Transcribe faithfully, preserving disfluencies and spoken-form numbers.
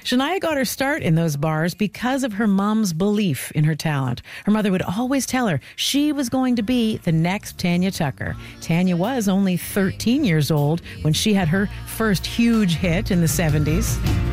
Shania got her start in those bars because of her mom's belief in her talent. Her mother would always tell her she was going to be the next Tanya Tucker. Tanya was only thirteen years old when she had her first huge hit in the seventies.